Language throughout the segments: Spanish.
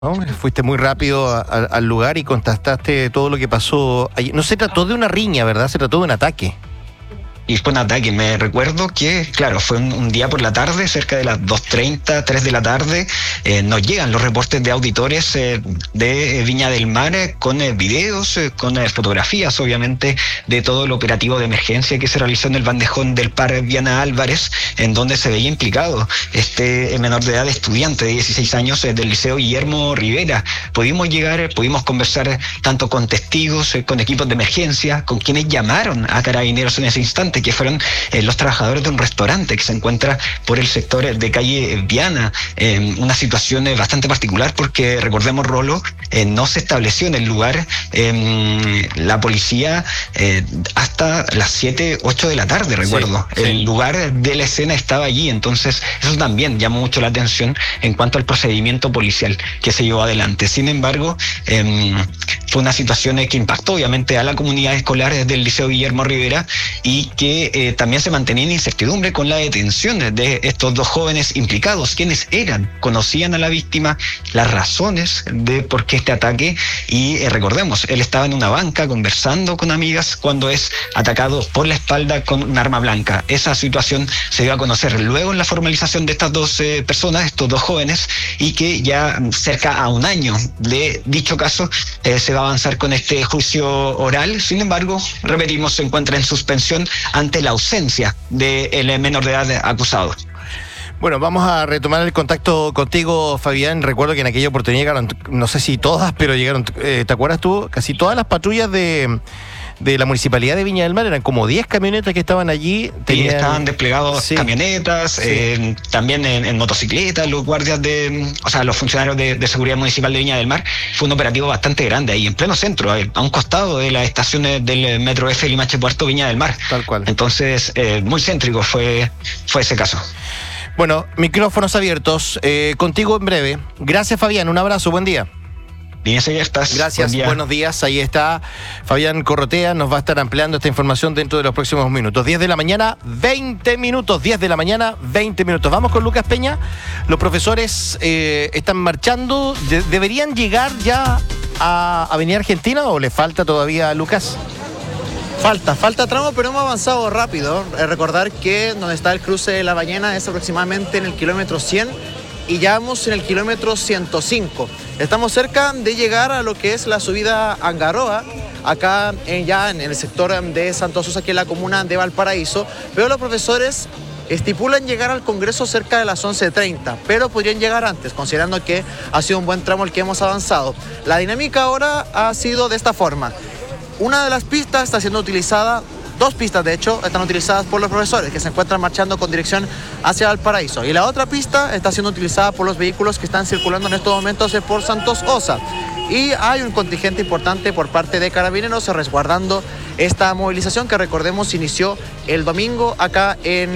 ¿No? Fuiste muy rápido al lugar y contestaste todo lo que pasó allí. No se trató de una riña, ¿verdad? Se trató de un ataque. Y fue un ataque. Me recuerdo que, claro, fue un día por la tarde, cerca de las 2:30, 3 de la tarde. Nos llegan los reportes de auditores de Viña del Mar con videos, con fotografías, obviamente, de todo el operativo de emergencia que se realizó en el bandejón del par Viana Álvarez, en donde se veía implicado este menor de edad, estudiante de 16 años del Liceo Guillermo Rivera. Pudimos conversar tanto con testigos, con equipos de emergencia, con quienes llamaron a Carabineros en ese instante, que fueron los trabajadores de un restaurante que se encuentra por el sector de calle Viana. Una situación bastante particular porque, recordemos, Rolo, no se estableció en el lugar la policía hasta las 7, 8 de la tarde, recuerdo. Sí. El lugar de la escena estaba allí, entonces eso también llamó mucho la atención en cuanto al procedimiento policial que se llevó adelante. Sin embargo, fue una situación que impactó obviamente a la comunidad escolar del Liceo Guillermo Rivera y que también se mantenía en incertidumbre con la detención de estos dos jóvenes implicados. ¿Quiénes eran? ¿Conocían a la víctima? Las razones de por qué este ataque. Y recordemos, él estaba en una banca conversando con amigas cuando es atacado por la espalda con un arma blanca. Esa situación se dio a conocer luego en la formalización de estas dos personas, estos dos jóvenes, y que ya cerca a un año de dicho caso se va a avanzar con este juicio oral. Sin embargo, repetimos, se encuentra en suspensión ante la ausencia del menor de edad acusado. Bueno, vamos a retomar el contacto contigo, Fabián. Recuerdo que en aquella oportunidad llegaron, no sé si todas, pero llegaron, ¿te acuerdas tú? Casi todas las patrullas de la Municipalidad de Viña del Mar, eran como 10 camionetas que estaban allí. Sí, estaban desplegados camionetas, sí. También en motocicletas, los guardias los funcionarios de seguridad municipal de Viña del Mar. Fue un operativo bastante grande ahí, en pleno centro, a un costado de las estaciones del Metro F Limache Puerto Viña del Mar. Tal cual. Entonces, muy céntrico fue ese caso. Bueno, micrófonos abiertos, contigo en breve. Gracias, Fabián, un abrazo, buen día. Gracias, buenos días. Ahí está Fabián Corrotea, nos va a estar ampliando esta información dentro de los próximos minutos. 10 de la mañana, 20 minutos. 10 de la mañana, 20 minutos. Vamos con Lucas Peña. Los profesores están marchando. ¿Deberían llegar ya a Avenida Argentina o le falta todavía, Lucas? Falta tramo, pero hemos avanzado rápido. Recordar que donde está el cruce de La Ballena es aproximadamente en el kilómetro 100 y ya vamos en el kilómetro 105. Estamos cerca de llegar a lo que es la subida a Angaroa, acá ya en el sector de Santo Sosa, aquí en la comuna de Valparaíso, pero los profesores estipulan llegar al Congreso cerca de las 11:30, pero podrían llegar antes, considerando que ha sido un buen tramo el que hemos avanzado. La dinámica ahora ha sido de esta forma. Una de las pistas está siendo utilizada, dos pistas de hecho, están utilizadas por los profesores que se encuentran marchando con dirección hacia Valparaíso. Y la otra pista está siendo utilizada por los vehículos que están circulando en estos momentos por Santos Osa. Y hay un contingente importante por parte de Carabineros resguardando esta movilización que, recordemos, inició el domingo acá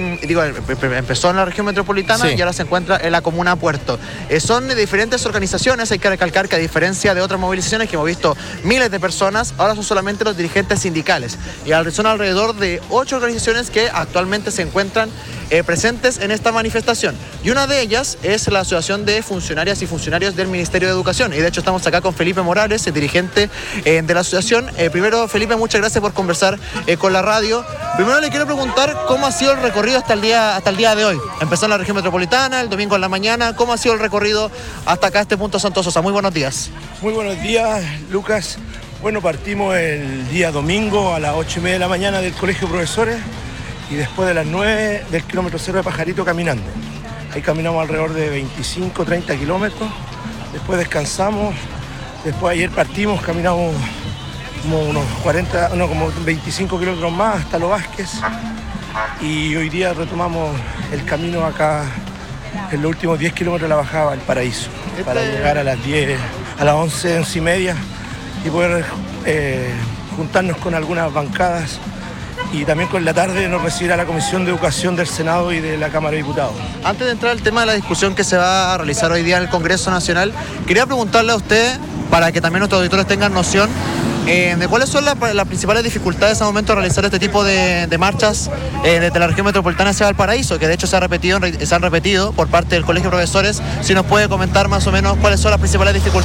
empezó en la región metropolitana, sí, y ahora se encuentra en la comuna Puerto. Son de diferentes organizaciones, hay que recalcar que a diferencia de otras movilizaciones que hemos visto miles de personas, ahora son solamente los dirigentes sindicales. Y son alrededor de 8 organizaciones que actualmente se encuentran presentes en esta manifestación. Y una de ellas es la Asociación de Funcionarias y Funcionarios del Ministerio de Educación. Y de hecho estamos acá con Felipe Morales, el dirigente de la asociación. Primero, Felipe, muchas gracias por conversar con la radio. Primero le quiero preguntar cómo ha sido el recorrido hasta el día de hoy. Empezó en la región metropolitana, el domingo en la mañana. ¿Cómo ha sido el recorrido hasta acá, este punto Santo Sosa? Muy buenos días. Muy buenos días, Lucas. Bueno, partimos el día domingo a las 8:30 de la mañana del Colegio de Profesores y después de las 9 del kilómetro 0 de Pajarito caminando. Ahí caminamos alrededor de 25, 30 kilómetros. Después descansamos. Después ayer partimos, caminamos como 25 kilómetros más hasta Los Vázquez. Y hoy día retomamos el camino acá en los últimos 10 kilómetros de la bajada al Paraíso, para llegar a las 10, a las 11, 11:30 y poder juntarnos con algunas bancadas. Y también con la tarde nos recibirá la Comisión de Educación del Senado y de la Cámara de Diputados. Antes de entrar al tema de la discusión que se va a realizar hoy día en el Congreso Nacional, quería preguntarle a usted, para que también nuestros auditores tengan noción, ¿Cuáles son las principales dificultades al momento de realizar este tipo de marchas desde la región metropolitana hacia Valparaíso, que de hecho se han repetido por parte del Colegio de Profesores? Si nos puede comentar más o menos cuáles son las principales dificultades.